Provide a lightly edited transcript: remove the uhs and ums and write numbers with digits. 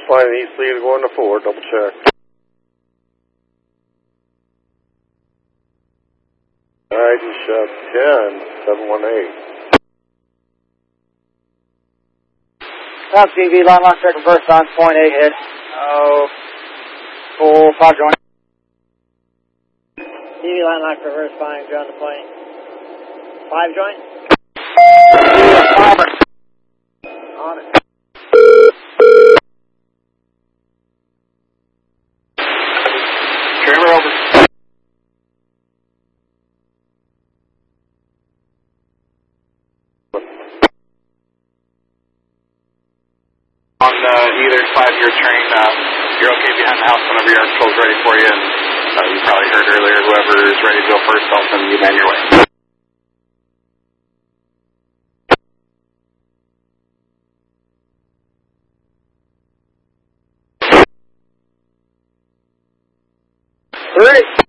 flying east lead going to 4, double check. ID shot 10, 718. South TV, line lock, check reverse on, point 8 hit. Full 5 joint. TV, line lock, reverse, flying, ground to point. 5 joint? On it. Trailer over. On either side of your train, you're okay behind the house whenever your control's ready for you, and you probably heard earlier, whoever is ready to go first, I'll send you man your way. Three.